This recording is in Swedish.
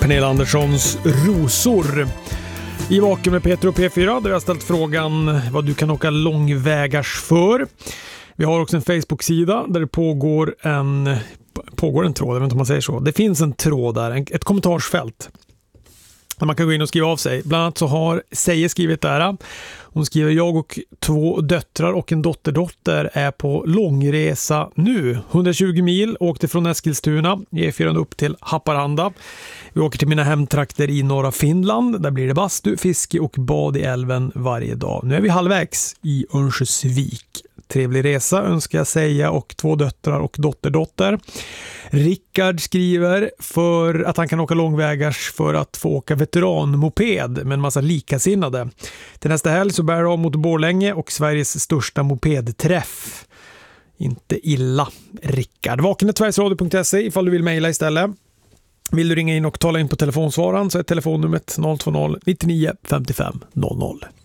Pernilla Anderssons Rosor. I Vaken med Peter och P4 där jag har ställt frågan vad du kan åka långvägars för. Vi har också en Facebook-sida där det pågår en tråd, jag vet inte om man säger så. Det finns en tråd där, ett kommentarsfält. Man kan gå in och skriva av sig. Bland annat så har Seje skrivit där. Hon skriver: jag och 2 döttrar och en dotterdotter är på långresa nu. 120 mil, åkte från Eskilstuna, E4 upp till Haparanda. Vi åker till mina hemtrakter i norra Finland. Där blir det bastu, fiske och bad i älven varje dag. Nu är vi halvvägs i Örnsköldsvik. Trevlig resa önskar jag säga och 2 döttrar och dotterdotter. Rickard skriver för att han kan åka långvägars för att få åka veteranmoped med en massa likasinnade. Till nästa helg så bär det av mot Borlänge och Sveriges största mopedträff. Inte illa, Rickard. Vaken@sverigesradio.se ifall du vill mejla istället. Vill du ringa in och tala in på telefonsvararen så är telefonnumret 020 99 55 00.